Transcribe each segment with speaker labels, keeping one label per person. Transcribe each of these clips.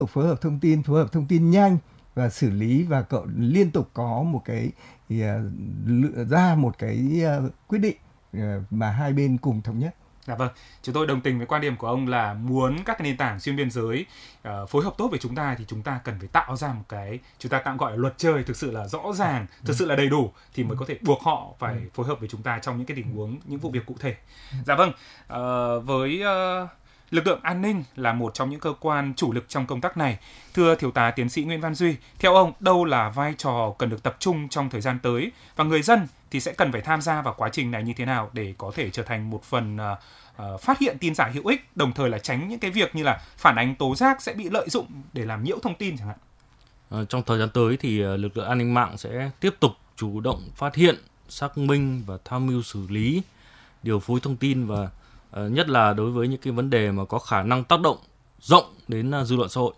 Speaker 1: phối hợp thông tin nhanh và xử lý, và cậu liên tục có một cái ra một cái quyết định mà hai bên cùng thống nhất.
Speaker 2: Dạ vâng, chúng tôi đồng tình với quan điểm của ông là muốn các cái nền tảng xuyên biên giới phối hợp tốt với chúng ta thì chúng ta cần phải tạo ra một cái chúng ta tạm gọi là luật chơi thực sự là rõ ràng, thực sự là đầy đủ thì mới có thể buộc họ phải phối hợp với chúng ta trong những cái tình huống, những vụ việc cụ thể. Dạ vâng, với lực lượng an ninh là một trong những cơ quan chủ lực trong công tác này. Thưa Thiếu tá Tiến sĩ Nguyễn Văn Duy, theo ông đâu là vai trò cần được tập trung trong thời gian tới và người dân thì sẽ cần phải tham gia vào quá trình này như thế nào để có thể trở thành một phần phát hiện tin giả hữu ích, đồng thời là tránh những cái việc như là phản ánh tố giác sẽ bị lợi dụng để làm nhiễu thông tin chẳng hạn?
Speaker 3: Trong thời gian tới thì lực lượng an ninh mạng sẽ tiếp tục chủ động phát hiện, xác minh và tham mưu xử lý, điều phối thông tin và nhất là đối với những cái vấn đề mà có khả năng tác động rộng đến dư luận xã hội.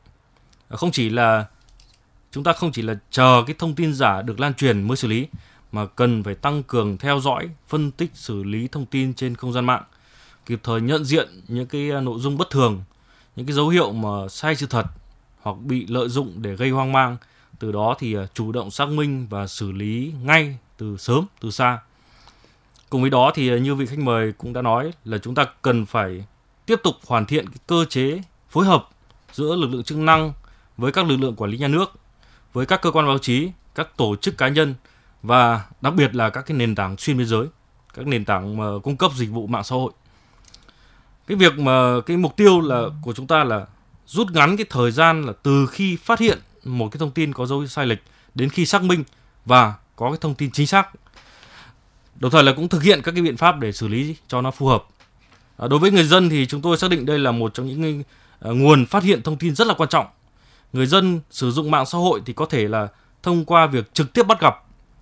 Speaker 3: Chúng ta không chỉ là chờ cái thông tin giả được lan truyền mới xử lý, mà cần phải tăng cường theo dõi, phân tích, xử lý thông tin trên không gian mạng, kịp thời nhận diện những cái nội dung bất thường, những cái dấu hiệu mà sai sự thật hoặc bị lợi dụng để gây hoang mang. Từ đó thì chủ động xác minh và xử lý ngay từ sớm, từ xa. Cùng với đó thì như vị khách mời cũng đã nói là chúng ta cần phải tiếp tục hoàn thiện cái cơ chế phối hợp giữa lực lượng chức năng với các lực lượng quản lý nhà nước, với các cơ quan báo chí, các tổ chức cá nhân và đặc biệt là các cái nền tảng xuyên biên giới, các nền tảng mà cung cấp dịch vụ mạng xã hội. Cái mục tiêu là của chúng ta là rút ngắn cái thời gian là từ khi phát hiện một cái thông tin có dấu hiệu sai lệch đến khi xác minh và có cái thông tin chính xác. Đồng thời là cũng thực hiện các cái biện pháp để xử lý cho nó phù hợp. Đối với người dân thì chúng tôi xác định đây là một trong những nguồn phát hiện thông tin rất là quan trọng. Người dân sử dụng mạng xã hội thì có thể là thông qua việc trực tiếp bắt gặp,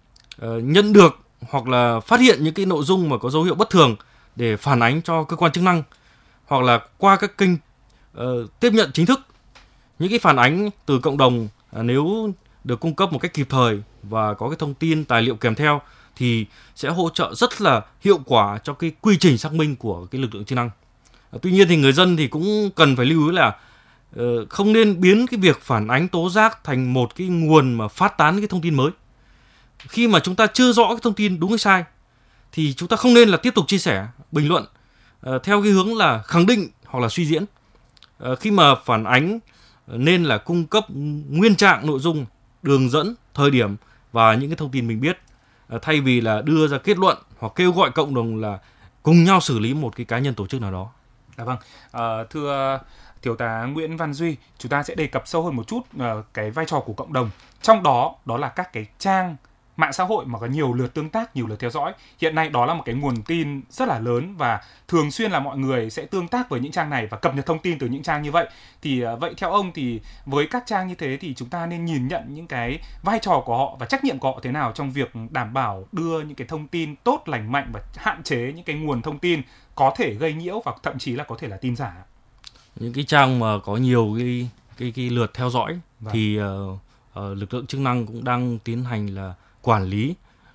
Speaker 3: nhận được hoặc là phát hiện những cái nội dung mà có dấu hiệu bất thường để phản ánh cho cơ quan chức năng, hoặc là qua các kênh tiếp nhận chính thức. Những cái phản ánh từ cộng đồng nếu được cung cấp một cách kịp thời và có cái thông tin tài liệu kèm theo thì sẽ hỗ trợ rất là hiệu quả cho cái quy trình xác minh của cái lực lượng chức năng. Tuy nhiên thì người dân thì cũng cần phải lưu ý là không nên biến cái việc phản ánh tố giác thành một cái nguồn mà phát tán cái thông tin mới. Khi mà chúng ta chưa rõ cái thông tin đúng hay sai thì chúng ta không nên là tiếp tục chia sẻ, bình luận theo cái hướng là khẳng định hoặc là suy diễn. Khi mà phản ánh nên là cung cấp nguyên trạng nội dung, đường dẫn, thời điểm và những cái thông tin mình biết, thay vì là đưa ra kết luận hoặc kêu gọi cộng đồng là cùng nhau xử lý một cái cá nhân, tổ chức nào đó.
Speaker 2: Dạ vâng, thưa Thiếu tá Nguyễn Văn Duy, chúng ta sẽ đề cập sâu hơn một chút cái vai trò của cộng đồng. Trong đó là các cái trang mạng xã hội mà có nhiều lượt tương tác, nhiều lượt theo dõi. Hiện nay đó là một cái nguồn tin rất là lớn và thường xuyên là mọi người sẽ tương tác với những trang này và cập nhật thông tin từ những trang như vậy. Thì vậy theo ông thì với các trang như thế thì chúng ta nên nhìn nhận những cái vai trò của họ và trách nhiệm của họ thế nào trong việc đảm bảo đưa những cái thông tin tốt, lành mạnh và hạn chế những cái nguồn thông tin có thể gây nhiễu và thậm chí là có thể là tin giả?
Speaker 3: Những cái trang mà có nhiều cái lượt theo dõi thì lực lượng chức năng cũng đang tiến hành là quản lý.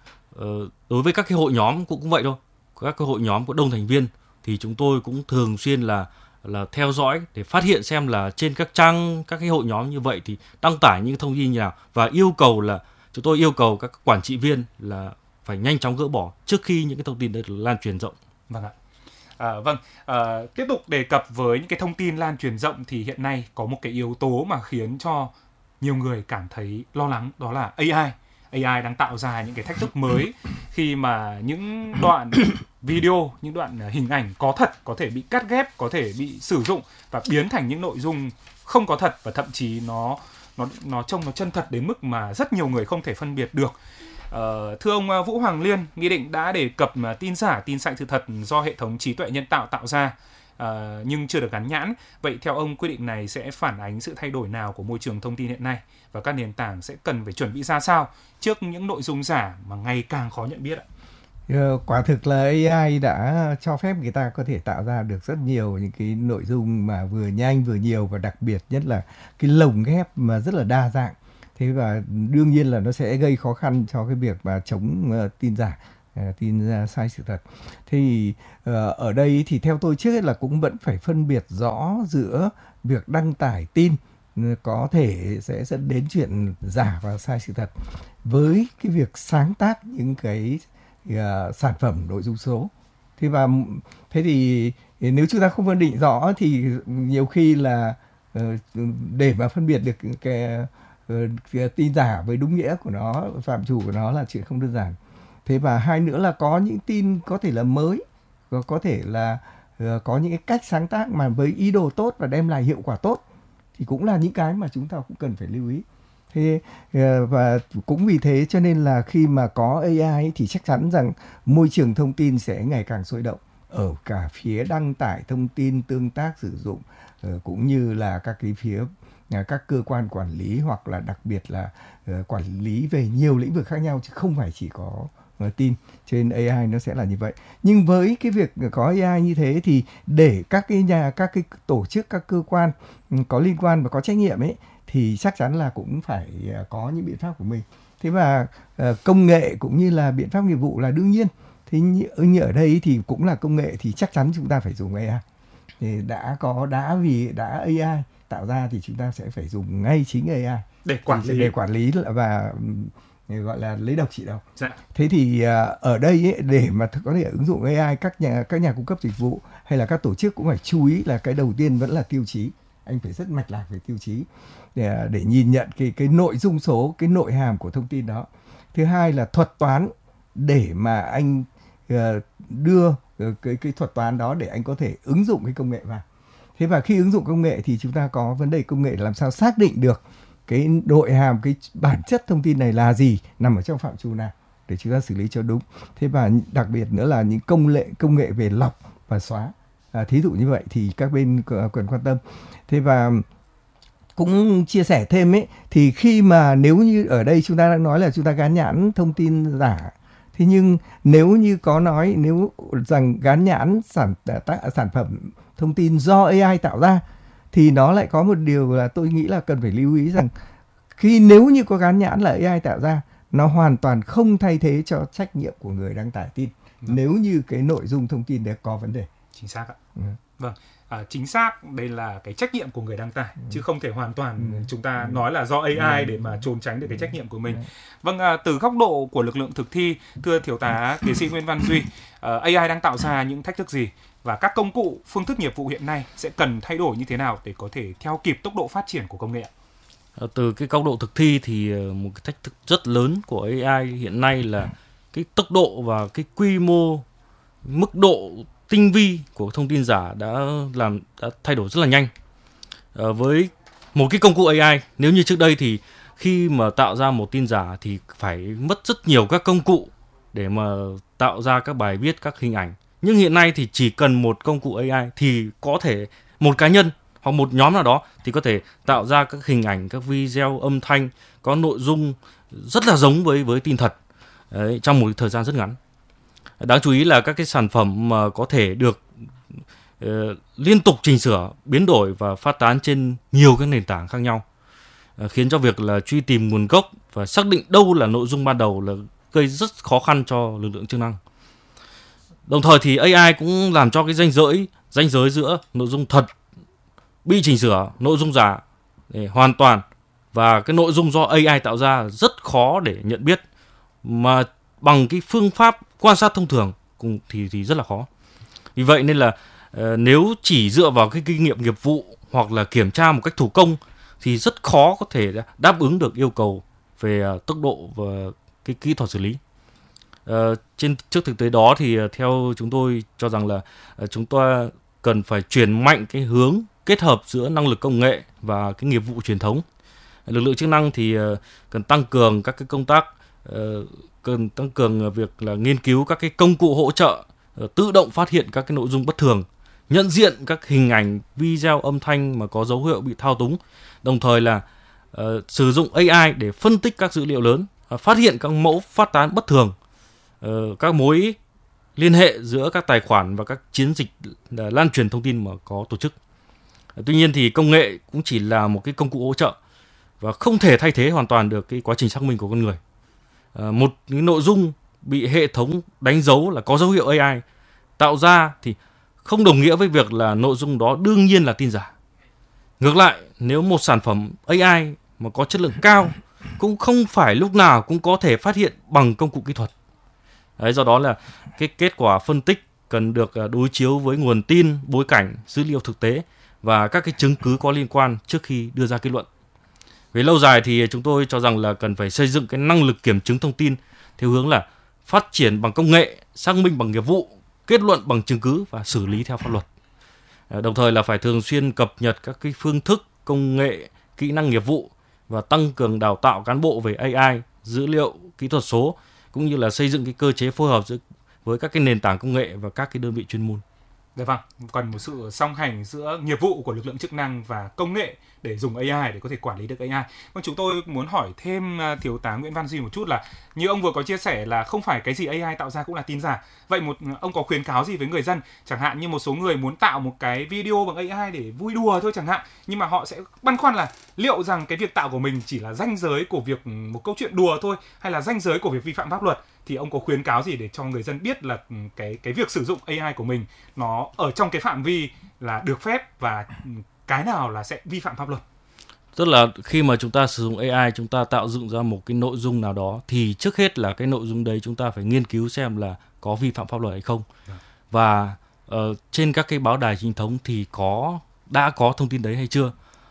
Speaker 3: Đối với các cái hội nhóm cũng vậy thôi. Các cái hội nhóm có đông thành viên thì chúng tôi cũng thường xuyên là theo dõi để phát hiện xem là trên các trang, các cái hội nhóm như vậy thì đăng tải những thông tin như nào, và chúng tôi yêu cầu các quản trị viên là phải nhanh chóng gỡ bỏ trước khi những cái thông tin đấy được lan truyền rộng.
Speaker 2: Vâng ạ. Tiếp tục đề cập với những cái thông tin lan truyền rộng thì hiện nay có một cái yếu tố mà khiến cho nhiều người cảm thấy lo lắng, đó là AI. AI đang tạo ra những cái thách thức mới khi mà những đoạn video, những đoạn hình ảnh có thật có thể bị cắt ghép, có thể bị sử dụng và biến thành những nội dung không có thật, và thậm chí nó trông nó chân thật đến mức mà rất nhiều người không thể phân biệt được. Thưa ông Vũ Hoàng Liên, Nghị định đã đề cập tin giả, tin sai sự thật do hệ thống trí tuệ nhân tạo tạo ra nhưng chưa được gắn nhãn. Vậy theo ông, quy định này sẽ phản ánh sự thay đổi nào của môi trường thông tin hiện nay, và các nền tảng sẽ cần phải chuẩn bị ra sao trước những nội dung giả mà ngày càng khó nhận biết ạ?
Speaker 1: Quả thực là AI đã cho phép người ta có thể tạo ra được rất nhiều những cái nội dung mà vừa nhanh vừa nhiều, và đặc biệt nhất là cái lồng ghép mà rất là đa dạng. Thế và đương nhiên là nó sẽ gây khó khăn cho cái việc mà chống tin giả, tin sai sự thật. Thì ở đây thì theo tôi trước hết là cũng vẫn phải phân biệt rõ giữa việc đăng tải tin có thể sẽ dẫn đến chuyện giả và sai sự thật với cái việc sáng tác những cái sản phẩm nội dung số. Thế thì nếu chúng ta không phân định rõ thì nhiều khi là để mà phân biệt được cái tin giả với đúng nghĩa của nó, phạm trù của nó là chuyện không đơn giản. Thế và hai nữa là có những tin có thể là mới, có thể là có những cái cách sáng tác mà với ý đồ tốt và đem lại hiệu quả tốt, thì cũng là những cái mà chúng ta cũng cần phải lưu ý. Thế và cũng vì thế cho nên là khi mà có AI thì chắc chắn rằng môi trường thông tin sẽ ngày càng sôi động ở cả phía đăng tải thông tin, tương tác sử dụng, cũng như là các cái phía các cơ quan quản lý, hoặc là đặc biệt là quản lý về nhiều lĩnh vực khác nhau, chứ không phải chỉ có tin. Cho nên AI nó sẽ là như vậy. Nhưng với cái việc có AI như thế thì để các cái tổ chức, các cơ quan có liên quan và có trách nhiệm ấy, thì chắc chắn là cũng phải có những biện pháp của mình. Thế và công nghệ cũng như là biện pháp nghiệp vụ là đương nhiên. Thế như ở đây thì cũng là công nghệ, thì chắc chắn chúng ta phải dùng AI. Thì vì đã AI tạo ra thì chúng ta sẽ phải dùng ngay chính AI để quản lý và gọi là lấy độc trị độc. Dạ. Thế thì ở đây ấy, để mà có thể ứng dụng AI, các nhà cung cấp dịch vụ hay là các tổ chức cũng phải chú ý là cái đầu tiên vẫn là tiêu chí. Anh phải rất mạch lạc về tiêu chí để nhìn nhận cái nội dung số, cái nội hàm của thông tin đó. Thứ hai là thuật toán, để mà anh đưa cái thuật toán đó để anh có thể ứng dụng cái công nghệ vào. Thế và khi ứng dụng công nghệ thì chúng ta có vấn đề công nghệ làm sao xác định được cái nội hàm, cái bản chất thông tin này là gì, nằm ở trong phạm trù nào để chúng ta xử lý cho đúng. Thế và đặc biệt nữa là những công nghệ về lọc và xóa. Thí dụ như vậy thì các bên cần quan tâm. Thế và cũng chia sẻ thêm ấy, thì khi mà nếu như ở đây chúng ta đang nói là chúng ta gán nhãn thông tin giả, thế nhưng nếu như có nói nếu rằng gán nhãn sản phẩm thông tin do AI tạo ra, thì nó lại có một điều là tôi nghĩ là cần phải lưu ý rằng nếu như có gán nhãn là AI tạo ra, nó hoàn toàn không thay thế cho trách nhiệm của người đăng tải tin. Nếu như cái nội dung thông tin đấy có vấn đề.
Speaker 2: Chính xác ạ. Vâng. Chính xác, đây là cái trách nhiệm của người đăng tải, chứ không thể hoàn toàn chúng ta nói là do AI để mà trốn tránh được cái trách nhiệm của mình. Vâng, từ góc độ của lực lượng thực thi, thưa thiếu tá tiến sĩ Nguyễn Văn Duy, AI đang tạo ra những thách thức gì, và các công cụ, phương thức nghiệp vụ hiện nay sẽ cần thay đổi như thế nào để có thể theo kịp tốc độ phát triển của công nghệ?
Speaker 3: Từ cái góc độ thực thi thì một cái thách thức rất lớn của AI hiện nay là cái tốc độ và cái quy mô, mức độ tinh vi của thông tin giả đã thay đổi rất là nhanh. Với một cái công cụ AI, nếu như trước đây thì khi mà tạo ra một tin giả thì phải mất rất nhiều các công cụ để mà tạo ra các bài viết, các hình ảnh. Nhưng hiện nay thì chỉ cần một công cụ AI thì có thể một cá nhân hoặc một nhóm nào đó thì có thể tạo ra các hình ảnh, các video, âm thanh có nội dung rất là giống với tin thật trong một thời gian rất ngắn. Đáng chú ý là các cái sản phẩm mà có thể được liên tục chỉnh sửa, biến đổi và phát tán trên nhiều các nền tảng khác nhau, khiến cho việc là truy tìm nguồn gốc và xác định đâu là nội dung ban đầu là gây rất khó khăn cho lực lượng chức năng. Đồng thời thì AI cũng làm cho cái ranh giới giữa nội dung thật bị chỉnh sửa, nội dung giả hoàn toàn và cái nội dung do AI tạo ra rất khó để nhận biết, mà bằng cái phương pháp quan sát thông thường thì rất là khó. Vì vậy nên là nếu chỉ dựa vào cái kinh nghiệm nghiệp vụ hoặc là kiểm tra một cách thủ công thì rất khó có thể đáp ứng được yêu cầu về tốc độ và cái kỹ thuật xử lý. Trước thực tế đó thì theo chúng tôi cho rằng là chúng ta cần phải chuyển mạnh cái hướng kết hợp giữa năng lực công nghệ và cái nghiệp vụ truyền thống. Lực lượng chức năng thì cần tăng cường các cái công tác, cần tăng cường việc là nghiên cứu các cái công cụ hỗ trợ tự động phát hiện các cái nội dung bất thường, nhận diện các hình ảnh, video, âm thanh mà có dấu hiệu bị thao túng, đồng thời là sử dụng AI để phân tích các dữ liệu lớn, phát hiện các mẫu phát tán bất thường, các mối liên hệ giữa các tài khoản và các chiến dịch lan truyền thông tin mà có tổ chức. Tuy nhiên thì công nghệ cũng chỉ là một cái công cụ hỗ trợ và không thể thay thế hoàn toàn được cái quá trình xác minh của con người. Một cái nội dung bị hệ thống đánh dấu là có dấu hiệu AI tạo ra thì không đồng nghĩa với việc là nội dung đó đương nhiên là tin giả. Ngược lại, nếu một sản phẩm AI mà có chất lượng cao cũng không phải lúc nào cũng có thể phát hiện bằng công cụ kỹ thuật. Đấy, do đó là cái kết quả phân tích cần được đối chiếu với nguồn tin, bối cảnh, dữ liệu thực tế và các cái chứng cứ có liên quan trước khi đưa ra kết luận. Về lâu dài thì chúng tôi cho rằng là cần phải xây dựng cái năng lực kiểm chứng thông tin theo hướng là phát triển bằng công nghệ, xác minh bằng nghiệp vụ, kết luận bằng chứng cứ và xử lý theo pháp luật. Đồng thời là phải thường xuyên cập nhật các cái phương thức, công nghệ, kỹ năng nghiệp vụ và tăng cường đào tạo cán bộ về AI, dữ liệu, kỹ thuật số, cũng như là xây dựng cái cơ chế phối hợp với các cái nền tảng công nghệ và các cái đơn vị chuyên môn.
Speaker 2: Dạ vâng, cần một sự song hành giữa nghiệp vụ của lực lượng chức năng và công nghệ để dùng AI để có thể quản lý được AI. Vâng, chúng tôi muốn hỏi thêm thiếu tá Nguyễn Văn Duy một chút là như ông vừa có chia sẻ là không phải cái gì AI tạo ra cũng là tin giả. Vậy ông có khuyến cáo gì với người dân? Chẳng hạn như một số người muốn tạo một cái video bằng AI để vui đùa thôi chẳng hạn, nhưng mà họ sẽ băn khoăn là liệu rằng cái việc tạo của mình chỉ là ranh giới của việc một câu chuyện đùa thôi hay là ranh giới của việc vi phạm pháp luật. Thì ông có khuyến cáo gì để cho người dân biết là cái việc sử dụng AI của mình nó ở trong cái phạm vi là được phép và cái nào là sẽ vi phạm pháp luật?
Speaker 3: Tức là khi mà chúng ta sử dụng AI, chúng ta tạo dựng ra một cái nội dung nào đó thì trước hết là cái nội dung đấy chúng ta phải nghiên cứu xem là có vi phạm pháp luật hay không. Và trên các cái báo đài chính thống thì đã có thông tin đấy hay chưa.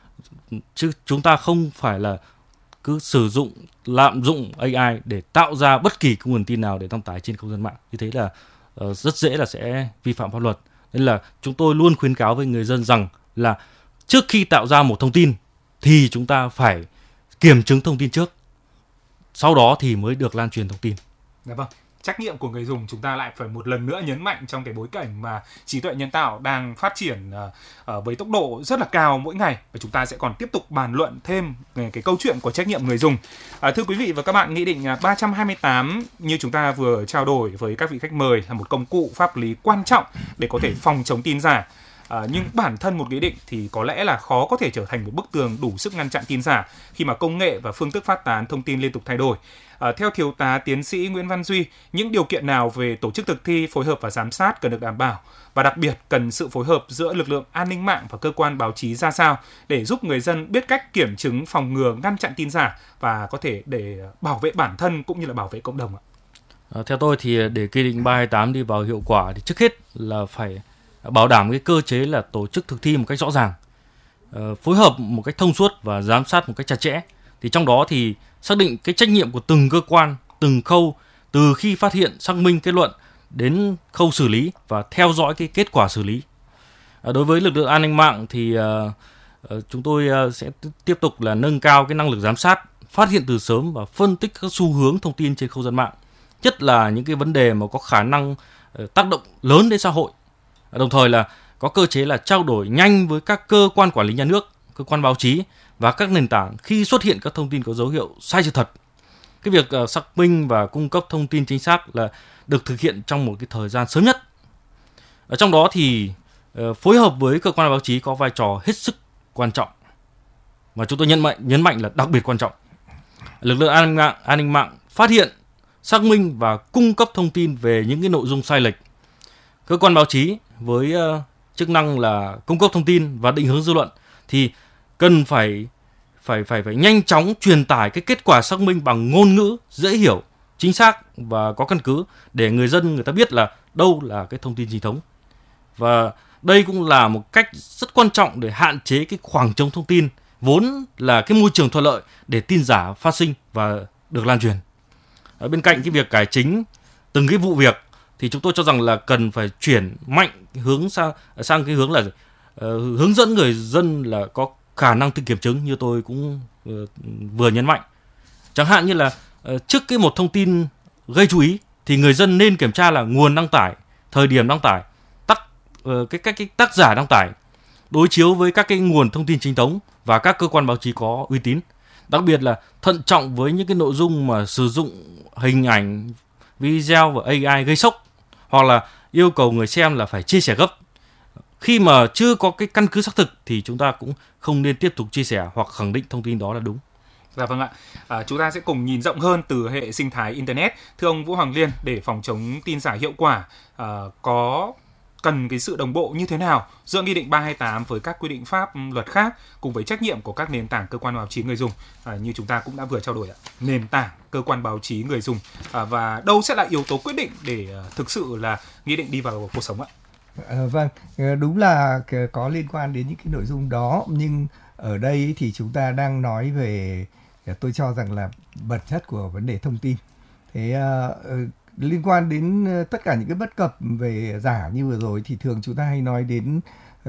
Speaker 3: Chứ chúng ta không phải là cứ lạm dụng AI để tạo ra bất kỳ cái nguồn tin nào để đăng tải trên không gian mạng. Như thế là rất dễ là sẽ vi phạm pháp luật. Nên là chúng tôi luôn khuyến cáo với người dân rằng là trước khi tạo ra một thông tin thì chúng ta phải kiểm chứng thông tin trước, sau đó thì mới được lan truyền thông tin.
Speaker 2: Dạ vâng. Trách nhiệm của người dùng chúng ta lại phải một lần nữa nhấn mạnh trong cái bối cảnh mà trí tuệ nhân tạo đang phát triển với tốc độ rất là cao mỗi ngày, và chúng ta sẽ còn tiếp tục bàn luận thêm về cái câu chuyện của trách nhiệm người dùng. Thưa quý vị và các bạn, Nghị định 328 như chúng ta vừa trao đổi với các vị khách mời là một công cụ pháp lý quan trọng để có thể phòng chống tin giả. Nhưng bản thân một nghị định thì có lẽ là khó có thể trở thành một bức tường đủ sức ngăn chặn tin giả khi mà công nghệ và phương thức phát tán thông tin liên tục thay đổi. Theo thiếu tá tiến sĩ Nguyễn Văn Duy, những điều kiện nào về tổ chức thực thi, phối hợp và giám sát cần được đảm bảo, và đặc biệt cần sự phối hợp giữa lực lượng an ninh mạng và cơ quan báo chí ra sao để giúp người dân biết cách kiểm chứng, phòng ngừa, ngăn chặn tin giả và có thể để bảo vệ bản thân cũng như là bảo vệ cộng đồng ạ?
Speaker 3: Theo tôi thì để Nghị định 328 đi vào hiệu quả thì trước hết là phải bảo đảm cái cơ chế là tổ chức thực thi một cách rõ ràng, phối hợp một cách thông suốt và giám sát một cách chặt chẽ. Thì trong đó thì xác định cái trách nhiệm của từng cơ quan, từng khâu, từ khi phát hiện, xác minh, kết luận đến khâu xử lý và theo dõi cái kết quả xử lý. Đối với lực lượng an ninh mạng thì chúng tôi sẽ tiếp tục là nâng cao cái năng lực giám sát, phát hiện từ sớm và phân tích các xu hướng thông tin trên không gian mạng, nhất là những cái vấn đề mà có khả năng tác động lớn đến xã hội. Đồng thời là có cơ chế là trao đổi nhanh với các cơ quan quản lý nhà nước, cơ quan báo chí và các nền tảng khi xuất hiện các thông tin có dấu hiệu sai sự thật. Cái việc xác minh và cung cấp thông tin chính xác là được thực hiện trong một cái thời gian sớm nhất. Ở trong đó thì phối hợp với cơ quan báo chí có vai trò hết sức quan trọng, mà chúng tôi nhấn mạnh là đặc biệt quan trọng. Lực lượng an ninh mạng phát hiện, xác minh và cung cấp thông tin về những cái nội dung sai lệch. Cơ quan báo chí với chức năng là cung cấp thông tin và định hướng dư luận thì cần phải nhanh chóng truyền tải cái kết quả xác minh bằng ngôn ngữ dễ hiểu, chính xác và có căn cứ để người ta biết là đâu là cái thông tin chính thống. Và đây cũng là một cách rất quan trọng để hạn chế cái khoảng trống thông tin, vốn là cái môi trường thuận lợi để tin giả phát sinh và được lan truyền. Ở bên cạnh cái việc cải chính từng cái vụ việc thì chúng tôi cho rằng là cần phải chuyển mạnh sang cái hướng là hướng dẫn người dân là có khả năng tự kiểm chứng, như tôi cũng vừa nhấn mạnh. Chẳng hạn như là trước cái một thông tin gây chú ý thì người dân nên kiểm tra là nguồn đăng tải, thời điểm đăng tải, cái tác giả đăng tải, đối chiếu với các cái nguồn thông tin chính thống và các cơ quan báo chí có uy tín. Đặc biệt là thận trọng với những cái nội dung mà sử dụng hình ảnh, video và AI gây sốc, hoặc là yêu cầu người xem là phải chia sẻ gấp. Khi mà chưa có cái căn cứ xác thực thì chúng ta cũng không nên tiếp tục chia sẻ hoặc khẳng định thông tin đó là đúng.
Speaker 2: Dạ vâng ạ. Chúng ta sẽ cùng nhìn rộng hơn từ hệ sinh thái Internet. Thưa ông Vũ Hoàng Liên, để phòng chống tin giả hiệu quả, có cần cái sự đồng bộ như thế nào giữa Nghị định 328 với các quy định pháp luật khác cùng với trách nhiệm của các nền tảng cơ quan báo chí người dùng, như chúng ta cũng đã vừa trao đổi ạ. Nền tảng cơ quan báo chí người dùng, và đâu sẽ là yếu tố quyết định để thực sự là nghị định đi vào cuộc sống ạ?
Speaker 1: Vâng, đúng là có liên quan đến những cái nội dung đó, nhưng ở đây thì chúng ta đang nói về, tôi cho rằng là bản chất của vấn đề thông tin. Thế liên quan đến tất cả những cái bất cập về giả như vừa rồi thì thường chúng ta hay nói đến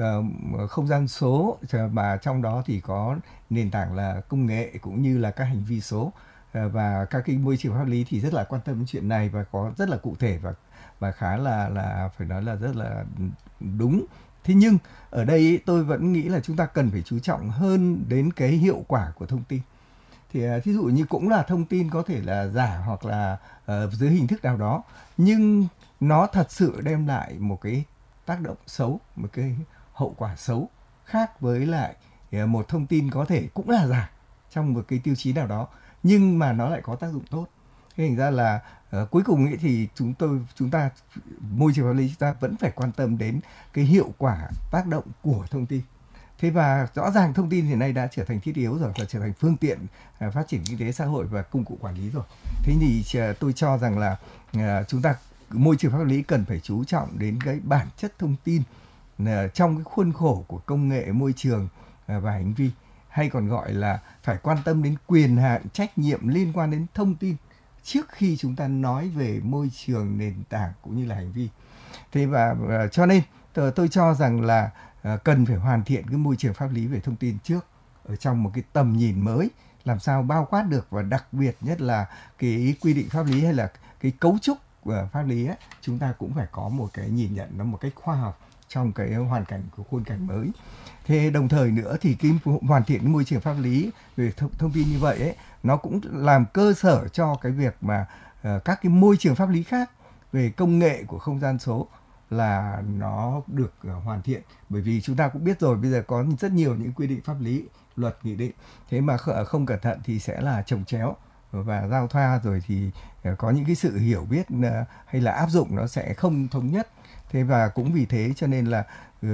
Speaker 1: không gian số, mà trong đó thì có nền tảng là công nghệ cũng như là các hành vi số, và các cái môi trường pháp lý thì rất là quan tâm đến chuyện này và có rất là cụ thể và khá là phải nói là rất là đúng. Thế nhưng ở đây tôi vẫn nghĩ là chúng ta cần phải chú trọng hơn đến cái hiệu quả của thông tin. Thì thí dụ như cũng là thông tin có thể là giả hoặc là dưới hình thức nào đó, nhưng nó thật sự đem lại một cái tác động xấu, một cái hậu quả xấu khác với lại một thông tin có thể cũng là giả trong một cái tiêu chí nào đó, nhưng mà nó lại có tác dụng tốt. Thế thành ra là cuối cùng ấy thì chúng ta môi trường pháp lý chúng ta vẫn phải quan tâm đến cái hiệu quả tác động của thông tin. Thế và rõ ràng thông tin hiện nay đã trở thành thiết yếu rồi và trở thành phương tiện phát triển kinh tế xã hội và công cụ quản lý rồi. Thế thì tôi cho rằng là chúng ta môi trường pháp lý cần phải chú trọng đến cái bản chất thông tin trong cái khuôn khổ của công nghệ môi trường và hành vi, hay còn gọi là phải quan tâm đến quyền hạn trách nhiệm liên quan đến thông tin trước khi chúng ta nói về môi trường nền tảng cũng như là hành vi. Thế và cho nên tôi cho rằng là cần phải hoàn thiện cái môi trường pháp lý về thông tin trước ở trong một cái tầm nhìn mới, làm sao bao quát được, và đặc biệt nhất là cái quy định pháp lý hay là cái cấu trúc của pháp lý ấy, chúng ta cũng phải có một cái nhìn nhận nó một cách khoa học trong cái hoàn cảnh của khuôn cảnh mới. Thế đồng thời nữa thì cái hoàn thiện cái môi trường pháp lý về thông tin như vậy ấy, nó cũng làm cơ sở cho cái việc mà các cái môi trường pháp lý khác về công nghệ của không gian số là nó được hoàn thiện. Bởi vì chúng ta cũng biết rồi, bây giờ có rất nhiều những quy định pháp lý, luật, nghị định, thế mà không cẩn thận thì sẽ là chồng chéo và giao thoa, rồi thì có những cái sự hiểu biết hay là áp dụng nó sẽ không thống nhất. Thế và cũng vì thế cho nên là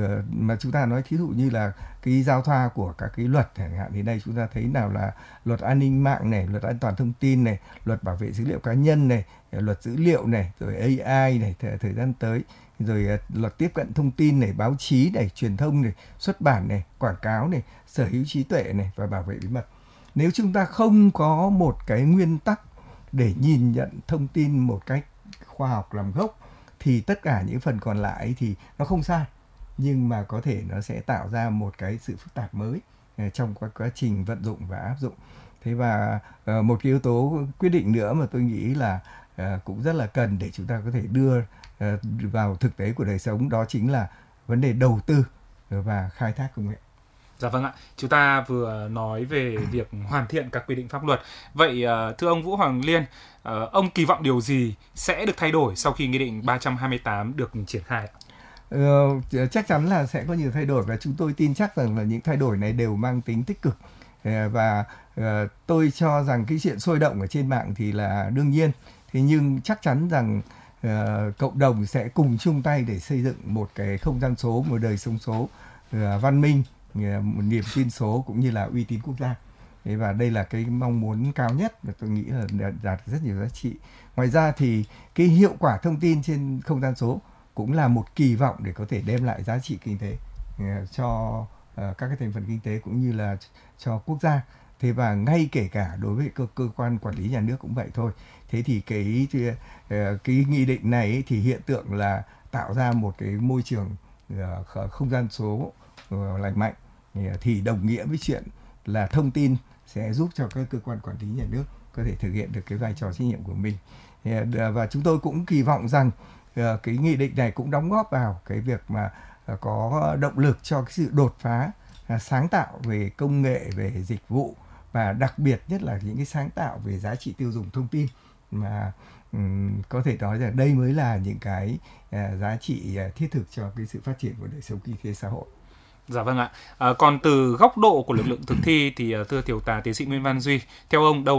Speaker 1: mà chúng ta nói thí dụ như là cái giao thoa của các cái luật chẳng hạn, thì đây chúng ta thấy nào là luật an ninh mạng này, luật an toàn thông tin này, luật bảo vệ dữ liệu cá nhân này, luật dữ liệu này, rồi AI này thời gian tới, rồi luật tiếp cận thông tin này, báo chí này, truyền thông này, xuất bản này, quảng cáo này, sở hữu trí tuệ này và bảo vệ bí mật. Nếu chúng ta không có một cái nguyên tắc để nhìn nhận thông tin một cách khoa học làm gốc thì tất cả những phần còn lại thì nó không sai, nhưng mà có thể nó sẽ tạo ra một cái sự phức tạp mới trong quá trình vận dụng và áp dụng. Thế và một cái yếu tố quyết định nữa mà tôi nghĩ là cũng rất là cần để chúng ta có thể đưa vào thực tế của đời sống, đó chính là vấn đề đầu tư và khai thác công nghệ.
Speaker 2: Dạ vâng ạ, chúng ta vừa nói về việc hoàn thiện các quy định pháp luật. Vậy thưa ông Vũ Hoàng Liên, ông kỳ vọng điều gì sẽ được thay đổi sau khi Nghị định 328 được triển khai?
Speaker 1: Chắc chắn là sẽ có nhiều thay đổi và chúng tôi tin chắc rằng là những thay đổi này đều mang tính tích cực. Và tôi cho rằng cái chuyện sôi động ở trên mạng thì là đương nhiên. Thế nhưng chắc chắn rằng cộng đồng sẽ cùng chung tay để xây dựng một cái không gian số, một đời sống số văn minh, một niềm tin số cũng như là uy tín quốc gia. Và đây là cái mong muốn cao nhất và tôi nghĩ là đạt rất nhiều giá trị. Ngoài ra thì cái hiệu quả thông tin trên không gian số cũng là một kỳ vọng để có thể đem lại giá trị kinh tế cho các cái thành phần kinh tế cũng như là cho quốc gia. Thế và ngay kể cả đối với cơ quan quản lý nhà nước cũng vậy thôi. Thế thì cái nghị định này ấy, thì hiện tượng là tạo ra một cái môi trường không gian số lành mạnh, thì đồng nghĩa với chuyện là thông tin sẽ giúp cho các cơ quan quản lý nhà nước có thể thực hiện được cái vai trò trách nhiệm của mình. Và chúng tôi cũng kỳ vọng rằng cái nghị định này cũng đóng góp vào cái việc mà có động lực cho cái sự đột phá sáng tạo về công nghệ, về dịch vụ và đặc biệt nhất là những cái sáng tạo về giá trị tiêu dùng thông tin, mà có thể nói rằng đây mới là những cái giá trị thiết thực cho cái sự phát triển của đời sống kinh tế xã hội.
Speaker 2: Dạ vâng ạ. Còn từ góc độ của lực lượng thực thi thì thưa thiếu tá tiến sĩ Nguyễn Văn Duy, theo ông đâu